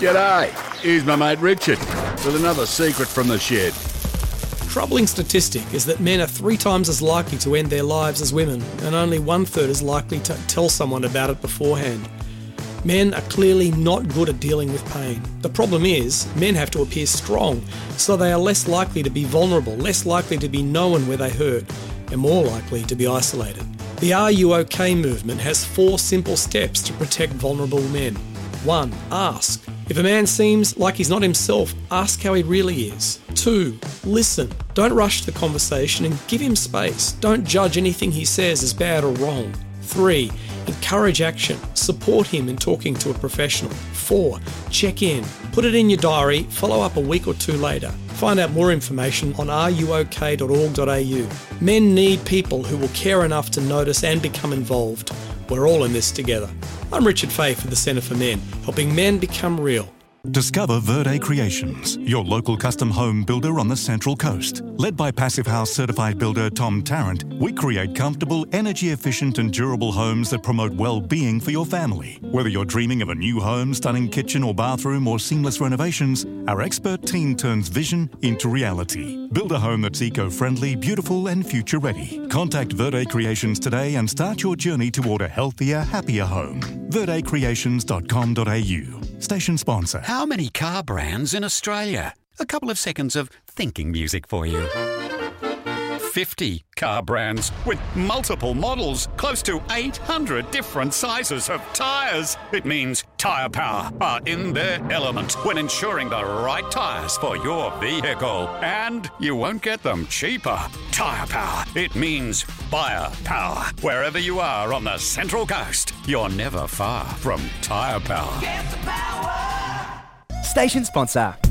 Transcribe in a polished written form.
G'day, here's my mate Richard with another secret from the shed. Troubling statistic is that men are 3 times as likely to end their lives as women, and only 1/3 as likely to tell someone about it beforehand. Men are clearly not good at dealing with pain. The problem is, men have to appear strong, so they are less likely to be vulnerable, less likely to be known where they hurt, and more likely to be isolated. The Are You OK movement has 4 simple steps to protect vulnerable men. 1. Ask. If a man seems like he's not himself, ask how he really is. 2. Listen. Don't rush the conversation and give him space. Don't judge anything he says as bad or wrong. 3. Encourage action. Support him in talking to a professional. 4. Check in. Put it in your diary. Follow up a week or 2 later. Find out more information on ruok.org.au. Men need people who will care enough to notice and become involved. We're all in this together. I'm Richard Fay for the Centre for Men, helping men become real. Discover Verde Creations, your local custom home builder on the Central Coast. Led by Passive House certified builder Tom Tarrant, we create comfortable, energy-efficient and durable homes that promote well-being for your family. Whether you're dreaming of a new home, stunning kitchen or bathroom or seamless renovations, our expert team turns vision into reality. Build a home that's eco-friendly, beautiful and future-ready. Contact Verde Creations today and start your journey toward a healthier, happier home. verdecreations.com.au. Station sponsor. How many car brands in Australia? A couple of seconds of thinking music for you. 50 car brands with multiple models, close to 800 different sizes of tyres. It means Tyre Power are in their element when ensuring the right tyres for your vehicle. And you won't get them cheaper. Tyre Power. It means buyer power. Wherever you are on the Central Coast, you're never far from Tyre Power. Station sponsor.